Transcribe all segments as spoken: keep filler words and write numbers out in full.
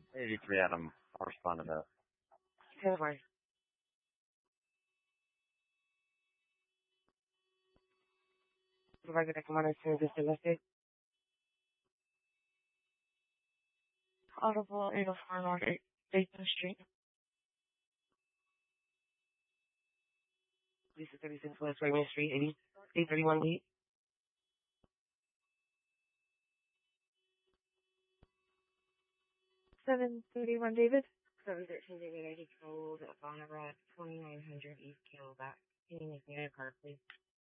eighty-three Adam, I'll respond to that. ten four. Supervisor Commander to this domestic. Audible eight oh four North Dayton Street. Lisa thirty-six West Raymond Street, eighty, eight thirty-one D. seven thirty-one David. seven thirteen David, I just told Bonnerat, twenty-nine hundred East Camelback. Can you make me a card, please?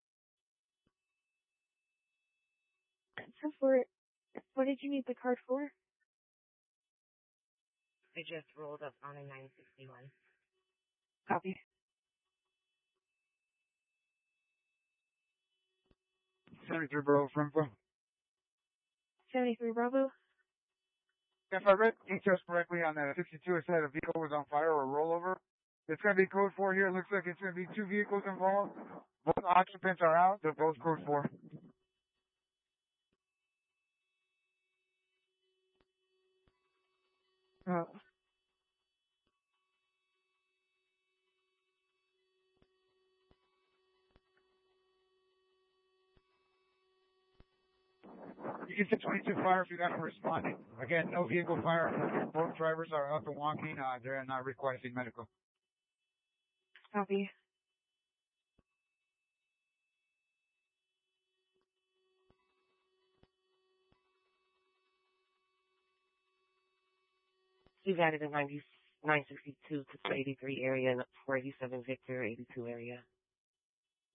So for, what did you need the card for? I just rolled up on a nine sixty-one. Copy. seventy-three Bravo Frimfo. seventy-three Bravo. If I read details correctly on that sixty-two, it said a vehicle was on fire or a rollover. It's going to be code four here. It looks like it's going to be two vehicles involved. Both occupants are out. They're both code four. Oh. You can say twenty-two fire if you're not responding. Again, no vehicle fire. Both drivers are up and walking. Uh, they're not requesting medical. Copy. We've added a ninety, nine sixty-two to the eighty-three area and four eighty-seven Victor eighty-two area.